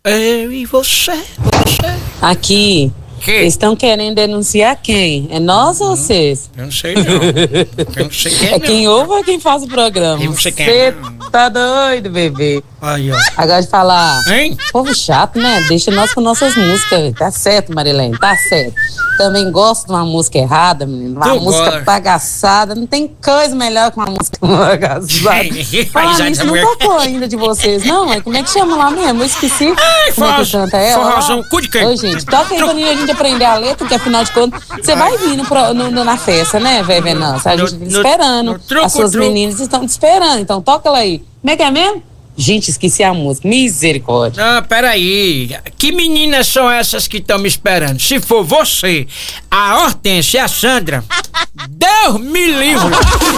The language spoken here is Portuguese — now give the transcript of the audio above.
Eu e você. Aqui, Que? eles estão querendo denunciar quem? É nós ou vocês? Eu não sei não. Eu não sei quem É quem não. ouve ou quem faz o programa? Eu não sei quem Você é, não. tá doido, bebê. Aí, ó. Agora de falar, Hein? povo chato, né? Deixa nós com nossas músicas. Tá certo, Marilene, tá certo. Também gosto de uma música errada, menino. Uma Tu música gosta? bagaçada. Não tem coisa melhor que uma música bagaçada. Falar nisso, não tocou ainda de vocês, não? É, como é que chama lá mesmo? Eu esqueci. Como é que canta ela? Forrozão, cu de quem? Ô, gente, toca aí pra gente aprender a letra, que afinal de contas, você vai vir na festa, né, velho Venâncio? A gente fica esperando. truco, As suas truco. meninas estão te esperando. Então toca ela aí. Como é que é mesmo? Gente, esqueci a música. Misericórdia. Ah, peraí. Que meninas são essas que estão me esperando? Se for você, a Hortência e a Sandra, Deus me livre.